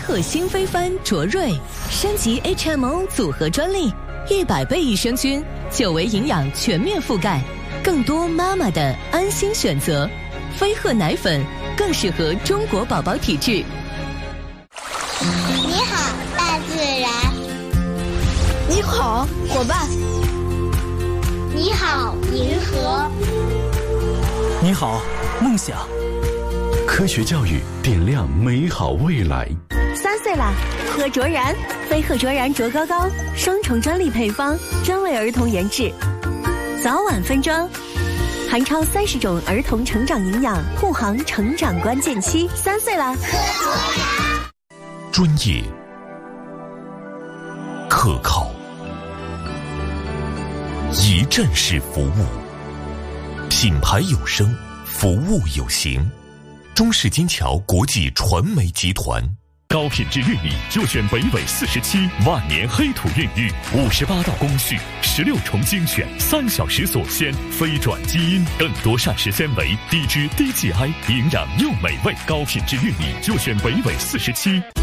特新飞帆卓瑞，升级 HMO 组合专利，100倍益生菌，久维营养全面覆盖，更多妈妈的安心选择。飞鹤奶粉更适合中国宝宝体质。 你好，大自然。 你好，伙伴。 你好，银河。 你好，梦想。 科学教育点亮美好未来。 3岁啦，喝卓然，飞鹤卓然卓高高，双重专利配方，专为儿童研制，早晚分装，含超30种儿童成长营养，护航成长关键期。3岁啦， 喝卓然。 专业、可靠、一站式服务，品牌有声，服务有形。中式金桥国际传媒集团。 高品质玉米就选北纬47万年黑土孕育，58道工序，16重精选，3小时锁鲜，非转基因，更多膳食纤维，低脂低 GI， 营养又美味。高品质玉米就选北纬47。